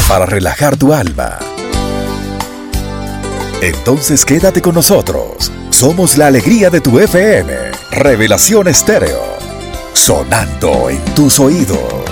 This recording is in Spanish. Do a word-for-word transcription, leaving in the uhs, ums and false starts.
para relajar tu alma. Entonces quédate con nosotros. Somos la alegría de tu F M. Revelación Estéreo. Sonando en tus oídos.